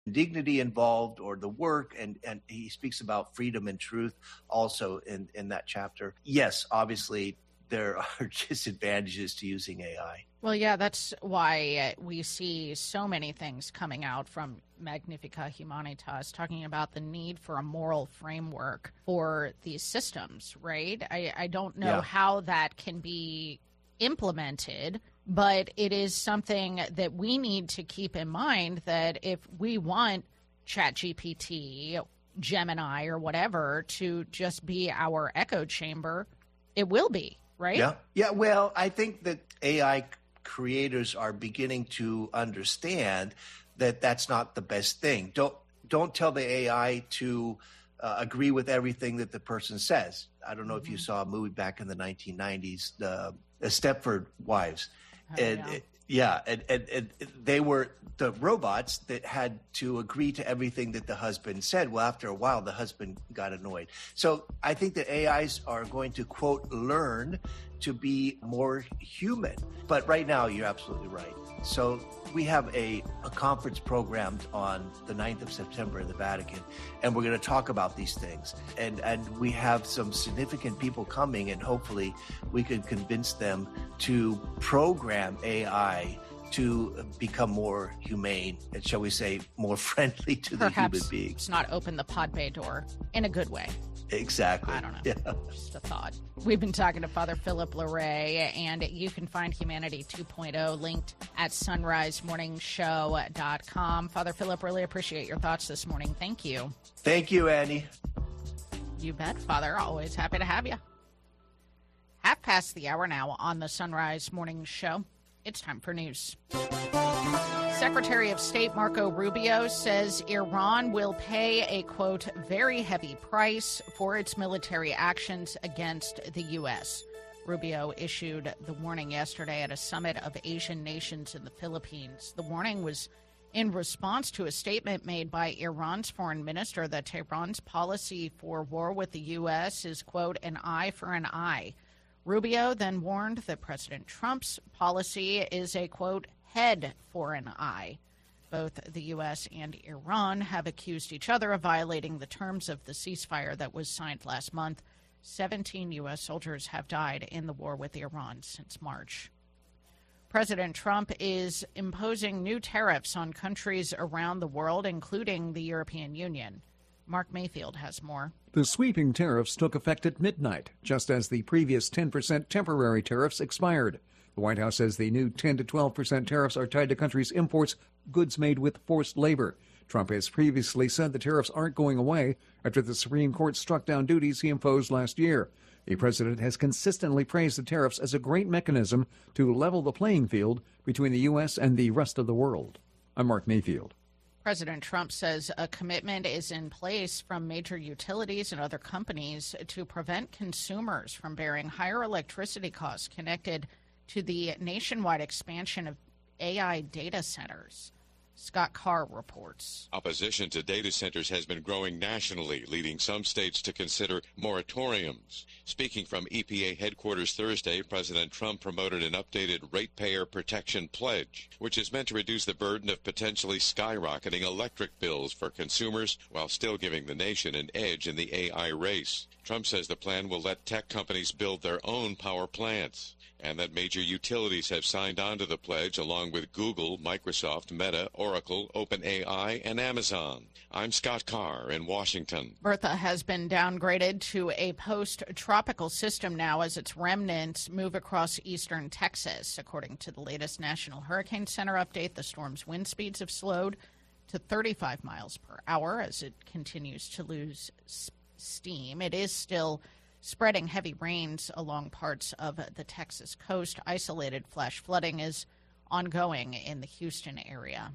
dignity involved or the work, and he speaks about freedom and truth also in that chapter. Yes, obviously there are disadvantages to using AI. Well, yeah, that's why we see so many things coming out from Magnifica Humanitas talking about the need for a moral framework for these systems, right? I don't know how that can be implemented, but it is something that we need to keep in mind, that if we want ChatGPT, Gemini, or whatever to just be our echo chamber, it will be, right? Yeah. Well, I think that AI creators are beginning to understand that that's not the best thing. Don't tell the AI to agree with everything that the person says. I don't know if you saw a movie back in the 1990s, the Stepford Wives. And they were the robots that had to agree to everything that the husband said. Well, after a while, the husband got annoyed. So I think that AIs are going to, quote, learn to be more human. But right now, you're absolutely right. So we have a conference programmed on the 9th of September in the Vatican, and we're going to talk about these things. And we have some significant people coming, and hopefully we can convince them to program AI to become more humane and, shall we say, more friendly to the human beings. Perhaps not open the pod bay door in a good way. Exactly. I don't know. Yeah. Just a thought. We've been talking to Father Philip Larrey, and you can find Humanity 2.0 linked at sunrisemorningshow.com. Father Philip, really appreciate your thoughts this morning. Thank you. Thank you, Annie. You bet, Father. Always happy to have you. Half past the hour now on the Sunrise Morning Show. It's time for news. Secretary of State Marco Rubio says Iran will pay a, quote, very heavy price for its military actions against the U.S. Rubio issued the warning yesterday at a summit of Asian nations in the Philippines. The warning was in response to a statement made by Iran's foreign minister that Tehran's policy for war with the U.S. is, quote, an eye for an eye. Rubio then warned that President Trump's policy is a, quote, head for an eye. Both the U.S. and Iran have accused each other of violating the terms of the ceasefire that was signed last month. 17 U.S. soldiers have died in the war with Iran since March. President Trump is imposing new tariffs on countries around the world, including the European Union. Mark Mayfield has more. The sweeping tariffs took effect at midnight, just as the previous 10% temporary tariffs expired. The White House says the new 10 to 12% tariffs are tied to countries' imports goods made with forced labor. Trump has previously said the tariffs aren't going away after the Supreme Court struck down duties he imposed last year. The president has consistently praised the tariffs as a great mechanism to level the playing field between the U.S. and the rest of the world. I'm Mark Mayfield. President Trump says a commitment is in place from major utilities and other companies to prevent consumers from bearing higher electricity costs connected to the nationwide expansion of AI data centers. Scott Carr reports. Opposition to data centers has been growing nationally, leading some states to consider moratoriums. Speaking from EPA headquarters Thursday, President Trump promoted an updated ratepayer protection pledge, which is meant to reduce the burden of potentially skyrocketing electric bills for consumers while still giving the nation an edge in the AI race. Trump says the plan will let tech companies build their own power plants, and that major utilities have signed on to the pledge along with Google, Microsoft, Meta, Oracle, OpenAI, and Amazon. I'm Scott Carr in Washington. Bertha has been downgraded to a post-tropical system now as its remnants move across eastern Texas. According to the latest National Hurricane Center update, the storm's wind speeds have slowed to 35 miles per hour as it continues to lose steam. It is still spreading heavy rains along parts of the Texas coast. Isolated flash flooding is ongoing in the Houston area.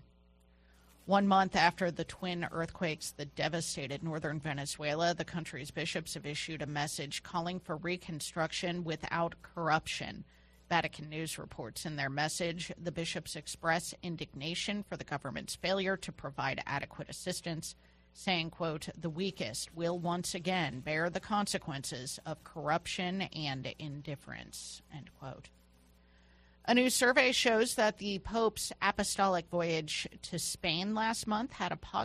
1 month after the twin earthquakes that devastated northern Venezuela, the country's bishops have issued a message calling for reconstruction without corruption. Vatican News reports in their message, the bishops express indignation for the government's failure to provide adequate assistance, saying, quote, the weakest will once again bear the consequences of corruption and indifference, end quote. A new survey shows that the Pope's apostolic voyage to Spain last month had a positive